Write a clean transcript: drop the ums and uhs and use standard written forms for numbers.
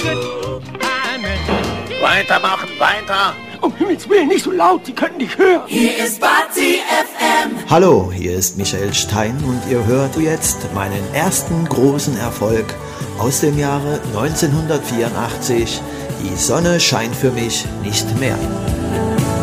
Weitermachen, weiter. Um Himmels Willen, nicht so laut, Sie können nicht hören. Hier ist Party FM. Hallo, hier ist Michael Stein und ihr hört jetzt meinen ersten großen Erfolg aus dem Jahre 1984. Die Sonne scheint für mich nicht mehr.